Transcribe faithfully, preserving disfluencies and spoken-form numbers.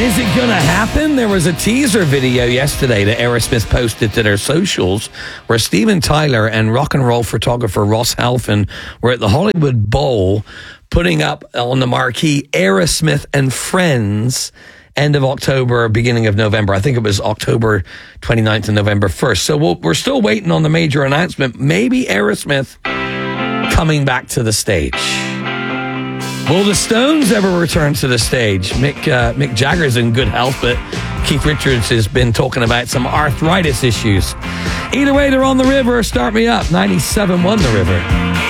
Is it going to happen? There was a teaser video yesterday that Aerosmith posted to their socials where Steven Tyler and rock and roll photographer Ross Halfin were at the Hollywood Bowl putting up on the marquee Aerosmith and Friends end of October, beginning of November. I think it was October twenty-ninth and November first. So we'll, we're still waiting on the major announcement. Maybe Aerosmith coming back to the stage. Will the Stones ever return to the stage? Mick, uh, Mick Jagger's in good health, but Keith Richards has been talking about some arthritis issues. Either way, they're on the river. Start me up. ninety-seven point one The River.